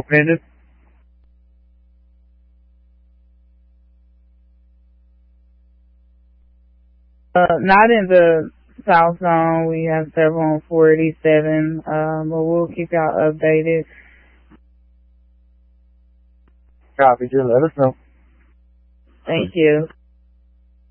Brandon? Not in the South Zone. We have several on 487, but we'll keep y'all updated. Copy. Just let us know. Thank you.